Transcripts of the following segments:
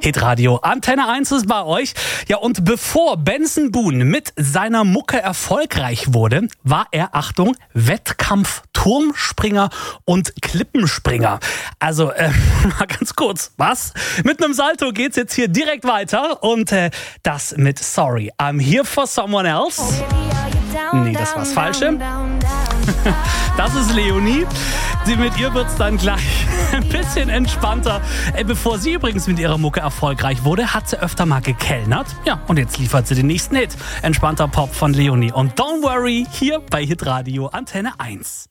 Hitradio Antenne 1 ist bei euch. Ja, und bevor Benson Boone mit seiner Mucke erfolgreich wurde, war er, Achtung, Wettkampf-Turmspringer und Klippenspringer. Also, mal ganz kurz, was? Mit einem Salto geht's jetzt hier direkt weiter und das mit Sorry, I'm Here for Someone Else. Nee, das war's Falsche. Das ist Leonie. Mit ihr wird's dann gleich ein bisschen entspannter. Bevor sie übrigens mit ihrer Mucke erfolgreich wurde, hat sie öfter mal gekellnert. Ja, und jetzt liefert sie den nächsten Hit. Entspannter Pop von Leonie. Und Don't Worry, hier bei Hitradio Antenne 1.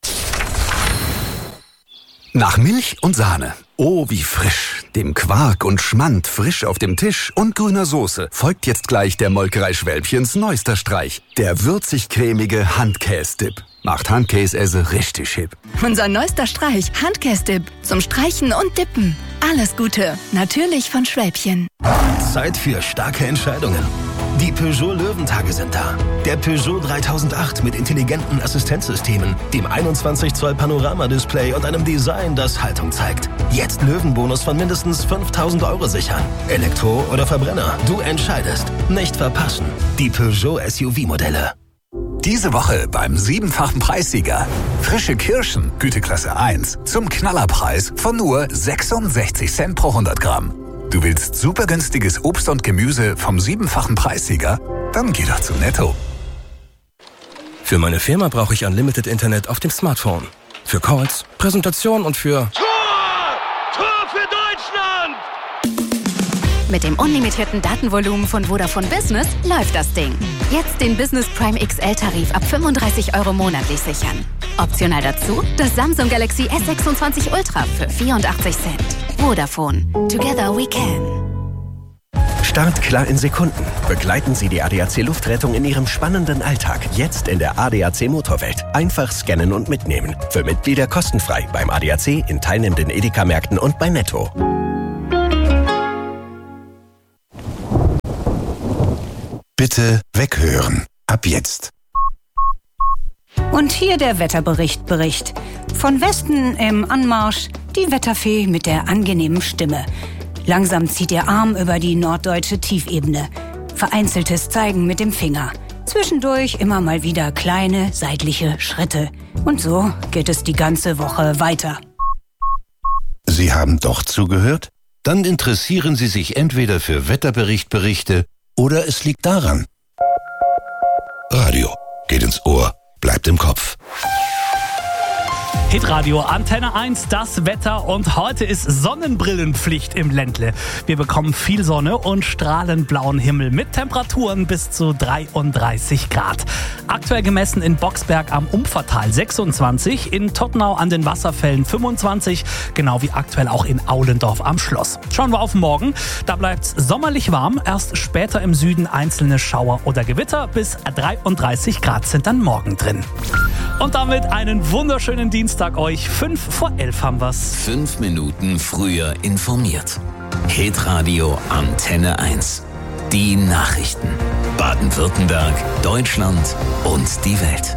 Nach Milch und Sahne. Oh, wie frisch. Dem Quark und Schmand frisch auf dem Tisch und grüner Soße folgt jetzt gleich der Molkerei Schwälbchens neuester Streich. Der würzig-cremige Handkäse-Dip. Macht Handkäse richtig hip. Unser neuester Streich, Handkäse-Dip. Zum Streichen und Dippen. Alles Gute. Natürlich von Schwälbchen. Zeit für starke Entscheidungen. Die Peugeot Löwentage sind da. Der Peugeot 3008 mit intelligenten Assistenzsystemen, dem 21 Zoll Panoramadisplay und einem Design, das Haltung zeigt. Jetzt Löwenbonus von mindestens 5.000 € sichern. Elektro oder Verbrenner, du entscheidest. Nicht verpassen. Die Peugeot SUV-Modelle. Diese Woche beim 7-fachen Preissieger. Frische Kirschen, Güteklasse 1, zum Knallerpreis von nur 66 Cent pro 100 Gramm. Du willst super günstiges Obst und Gemüse vom 7-fachen Preissieger? Dann geh doch zu Netto. Für meine Firma brauche ich Unlimited Internet auf dem Smartphone. Für Calls, Präsentation und für... Tor für Deutschland! Mit dem unlimitierten Datenvolumen von Vodafone Business läuft das Ding. Jetzt den Business Prime XL-Tarif ab 35 € monatlich sichern. Optional dazu das Samsung Galaxy S26 Ultra für 84 Cent. Vodafone. Together we can. Start klar in Sekunden. Begleiten Sie die ADAC Luftrettung in Ihrem spannenden Alltag. Jetzt in der ADAC Motorwelt. Einfach scannen und mitnehmen. Für Mitglieder kostenfrei beim ADAC, in teilnehmenden Edeka-Märkten und bei Netto. Bitte weghören. Ab jetzt. Und hier der Wetterbericht. Von Westen im Anmarsch die Wetterfee mit der angenehmen Stimme. Langsam zieht ihr Arm über die norddeutsche Tiefebene. Vereinzeltes Zeigen mit dem Finger. Zwischendurch immer mal wieder kleine seitliche Schritte. Und so geht es die ganze Woche weiter. Sie haben doch zugehört? Dann interessieren Sie sich entweder für Wetterberichte oder es liegt daran. Radio geht ins Ohr, bleibt im Kopf. Hitradio Antenne 1, das Wetter, und heute ist Sonnenbrillenpflicht im Ländle. Wir bekommen viel Sonne und strahlend blauen Himmel mit Temperaturen bis zu 33 Grad. Aktuell gemessen in Boxberg am Umpfertal 26, in Tottenau an den Wasserfällen 25, genau wie aktuell auch in Aulendorf am Schloss. Schauen wir auf morgen, da bleibt's sommerlich warm, erst später im Süden einzelne Schauer oder Gewitter, bis 33 Grad sind dann morgen drin. Und damit einen wunderschönen Dienstag euch. 11:05 haben wir's. 5 Minuten früher informiert. Hitradio Antenne 1. Die Nachrichten. Baden-Württemberg, Deutschland und die Welt.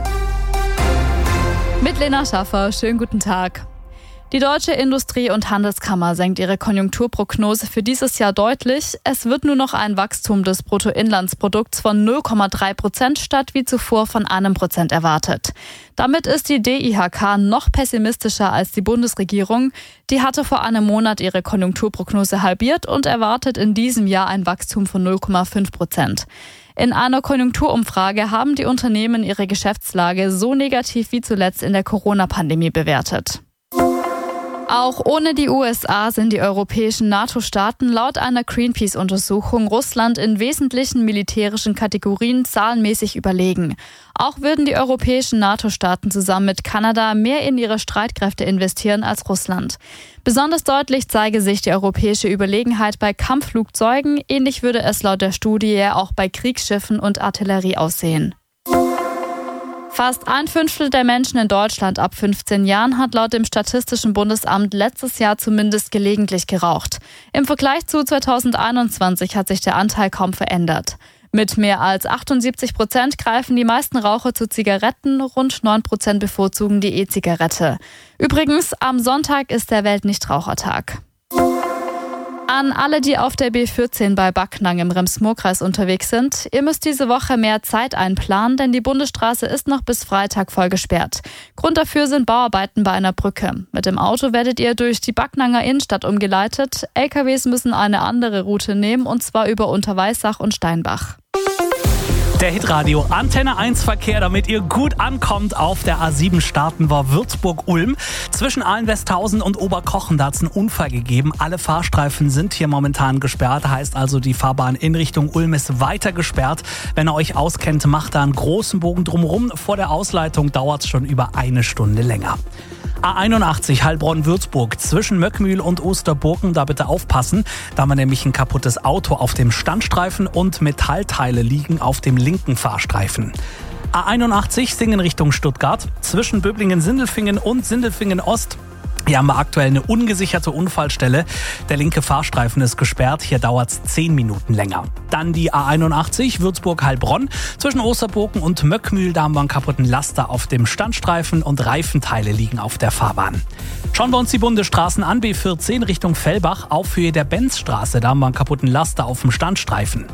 Mit Lena Schaffer, schönen guten Tag. Die Deutsche Industrie- und Handelskammer senkt ihre Konjunkturprognose für dieses Jahr deutlich. Es wird nur noch ein Wachstum des Bruttoinlandsprodukts von 0,3% statt wie zuvor von 1% erwartet. Damit ist die DIHK noch pessimistischer als die Bundesregierung. Die hatte vor einem Monat ihre Konjunkturprognose halbiert und erwartet in diesem Jahr ein Wachstum von 0,5%. In einer Konjunkturumfrage haben die Unternehmen ihre Geschäftslage so negativ wie zuletzt in der Corona-Pandemie bewertet. Auch ohne die USA sind die europäischen NATO-Staaten laut einer Greenpeace-Untersuchung Russland in wesentlichen militärischen Kategorien zahlenmäßig überlegen. Auch würden die europäischen NATO-Staaten zusammen mit Kanada mehr in ihre Streitkräfte investieren als Russland. Besonders deutlich zeige sich die europäische Überlegenheit bei Kampfflugzeugen. Ähnlich würde es laut der Studie auch bei Kriegsschiffen und Artillerie aussehen. Fast 1/5 der Menschen in Deutschland ab 15 Jahren hat laut dem Statistischen Bundesamt letztes Jahr zumindest gelegentlich geraucht. Im Vergleich zu 2021 hat sich der Anteil kaum verändert. Mit mehr als 78% greifen die meisten Raucher zu Zigaretten, rund 9% bevorzugen die E-Zigarette. Übrigens, am Sonntag ist der Weltnichtrauchertag. An alle, die auf der B14 bei Backnang im Rems-Murr-Kreis unterwegs sind, ihr müsst diese Woche mehr Zeit einplanen, denn die Bundesstraße ist noch bis Freitag voll gesperrt. Grund dafür sind Bauarbeiten bei einer Brücke. Mit dem Auto werdet ihr durch die Backnanger Innenstadt umgeleitet. LKWs müssen eine andere Route nehmen, und zwar über Unterweissach und Steinbach. Der Hitradio Antenne 1 Verkehr, damit ihr gut ankommt. Auf der A7 starten wir Würzburg-Ulm. Zwischen Ahlen-Westhausen und Oberkochen, da hat es einen Unfall gegeben. Alle Fahrstreifen sind hier momentan gesperrt. Heißt also, die Fahrbahn in Richtung Ulm ist weiter gesperrt. Wenn ihr euch auskennt, macht da einen großen Bogen drumherum. Vor der Ausleitung dauert es schon über eine Stunde länger. A81 Heilbronn-Würzburg zwischen Möckmühl und Osterburgen, da bitte aufpassen. Da haben wir nämlich ein kaputtes Auto auf dem Standstreifen und Metallteile liegen auf dem linken Fahrstreifen. A81 Singen Richtung Stuttgart zwischen Böblingen-Sindelfingen und Sindelfingen-Ost. Hier haben wir aktuell eine ungesicherte Unfallstelle. Der linke Fahrstreifen ist gesperrt. Hier dauert es 10 Minuten länger. Dann die A81 Würzburg-Heilbronn. Zwischen Osterburgen und Möckmühl, da haben wir einen kaputten Laster auf dem Standstreifen und Reifenteile liegen auf der Fahrbahn. Schauen wir uns die Bundesstraßen an. B14 Richtung Fellbach auf Höhe der Benzstraße. Da haben wir einen kaputten Laster auf dem Standstreifen.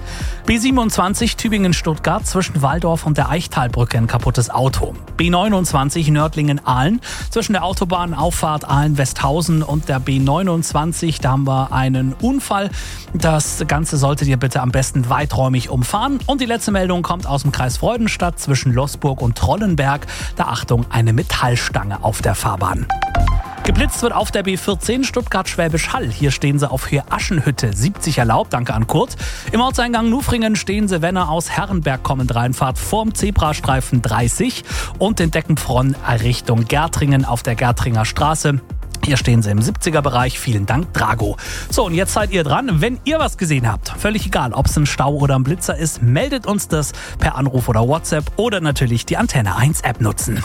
B27 Tübingen-Stuttgart zwischen Walldorf und der Eichtalbrücke ein kaputtes Auto. B29 Nördlingen-Ahlen zwischen der Autobahnauffahrt Ahlen-Westhausen und der B29. Da haben wir einen Unfall. Das Ganze solltet ihr bitte am besten weiträumig umfahren. Und die letzte Meldung kommt aus dem Kreis Freudenstadt zwischen Losburg und Trollenberg. Da Achtung, eine Metallstange auf der Fahrbahn. Geblitzt wird auf der B14 Stuttgart-Schwäbisch Hall. Hier stehen sie auf Höhe Aschenhütte. 70 erlaubt, danke an Kurt. Im Ortseingang Nufringen stehen sie, wenn ihr aus Herrenberg kommend reinfahrt, vorm Zebrastreifen 30 und in Deckenfronn Richtung Gärtringen auf der Gärtringer Straße. Hier stehen sie im 70er-Bereich. Vielen Dank, Drago. So, und jetzt seid ihr dran. Wenn ihr was gesehen habt, völlig egal, ob es ein Stau oder ein Blitzer ist, meldet uns das per Anruf oder WhatsApp oder natürlich die Antenne 1 App nutzen.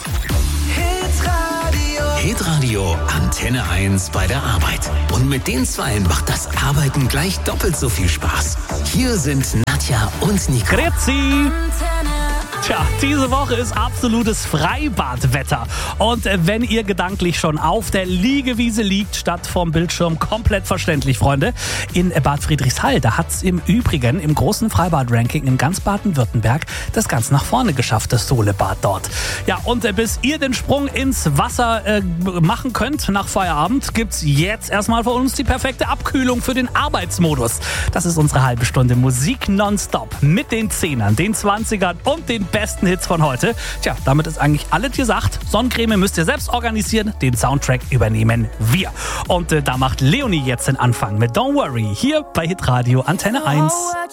Hitradio Antenne 1 bei der Arbeit. Und mit den Zweien macht das Arbeiten gleich doppelt so viel Spaß. Hier sind Nadja und Nico. Grüezi! Tja, diese Woche ist absolutes Freibadwetter. Und wenn ihr gedanklich schon auf der Liegewiese liegt, statt vorm Bildschirm, komplett verständlich, Freunde. In Bad Friedrichshall, da hat es im Übrigen im großen Freibad-Ranking in ganz Baden-Württemberg das ganz nach vorne geschafft, das Solebad dort. Ja, und bis ihr den Sprung ins Wasser machen könnt nach Feierabend, gibt's jetzt erstmal von uns die perfekte Abkühlung für den Arbeitsmodus. Das ist unsere halbe Stunde Musik nonstop mit den 10ern, den 20ern und den besten Hits von heute. Tja, damit ist eigentlich alles gesagt. Sonnencreme müsst ihr selbst organisieren, den Soundtrack übernehmen wir. Und da macht Leonie jetzt den Anfang mit Don't Worry, hier bei Hitradio Antenne 1.